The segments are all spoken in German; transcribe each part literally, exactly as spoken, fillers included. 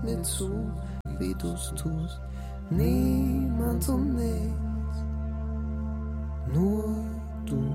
mir zu, wie du's tust. Niemand und nichts, nur du.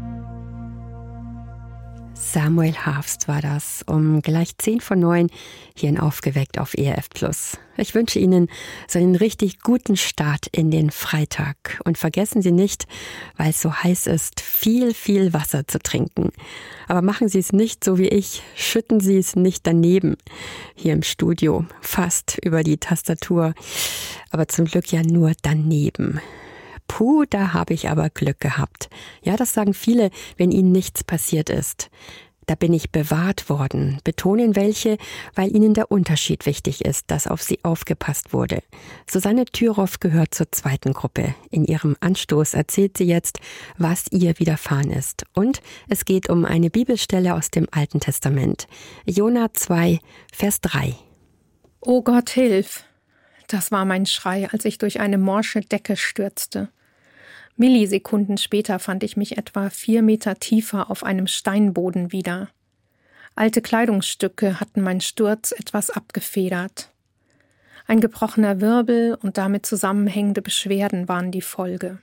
Samuel Harfst war das, um gleich zehn vor neun hier in Aufgeweckt auf E R F Plus. Ich wünsche Ihnen so einen richtig guten Start in den Freitag. Und vergessen Sie nicht, weil es so heiß ist, viel, viel Wasser zu trinken. Aber machen Sie es nicht so wie ich, schütten Sie es nicht daneben. Hier im Studio, fast über die Tastatur, aber zum Glück ja nur daneben. Puh, da habe ich aber Glück gehabt. Ja, das sagen viele, wenn ihnen nichts passiert ist. Da bin ich bewahrt worden, betonen welche, weil ihnen der Unterschied wichtig ist, dass auf sie aufgepasst wurde. Susanne Thüroff gehört zur zweiten Gruppe. In ihrem Anstoß erzählt sie jetzt, was ihr widerfahren ist. Und es geht um eine Bibelstelle aus dem Alten Testament. Jona zwei, Vers drei. O Gott, hilf! Das war mein Schrei, als ich durch eine morsche Decke stürzte. Millisekunden später fand ich mich etwa vier Meter tiefer auf einem Steinboden wieder. Alte Kleidungsstücke hatten meinen Sturz etwas abgefedert. Ein gebrochener Wirbel und damit zusammenhängende Beschwerden waren die Folge.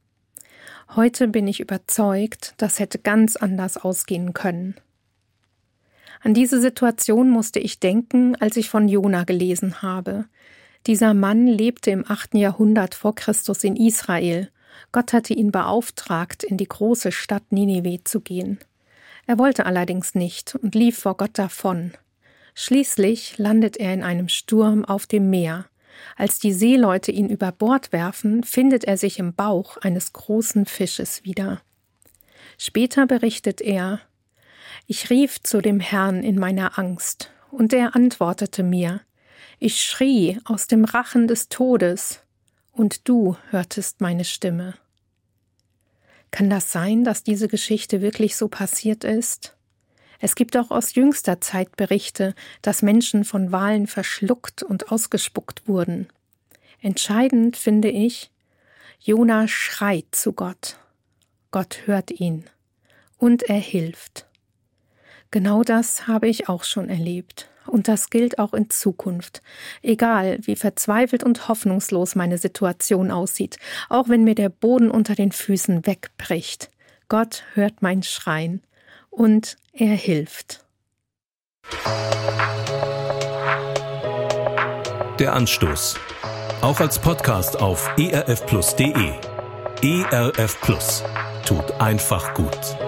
Heute bin ich überzeugt, das hätte ganz anders ausgehen können. An diese Situation musste ich denken, als ich von Jona gelesen habe. Dieser Mann lebte im achten Jahrhundert vor Christus in Israel. Gott hatte ihn beauftragt, in die große Stadt Ninive zu gehen. Er wollte allerdings nicht und lief vor Gott davon. Schließlich landet er in einem Sturm auf dem Meer. Als die Seeleute ihn über Bord werfen, findet er sich im Bauch eines großen Fisches wieder. Später berichtet er: Ich rief zu dem Herrn in meiner Angst, und er antwortete mir. Ich schrie aus dem Rachen des Todes, und du hörtest meine Stimme. Kann das sein, dass diese Geschichte wirklich so passiert ist? Es gibt auch aus jüngster Zeit Berichte, dass Menschen von Walen verschluckt und ausgespuckt wurden. Entscheidend finde ich, Jona schreit zu Gott. Gott hört ihn und er hilft. Genau das habe ich auch schon erlebt. Und das gilt auch in Zukunft. Egal, wie verzweifelt und hoffnungslos meine Situation aussieht, auch wenn mir der Boden unter den Füßen wegbricht. Gott hört mein Schreien und er hilft. Der Anstoß. Auch als Podcast auf e r f plus punkt d e. E R F Plus. Tut einfach gut.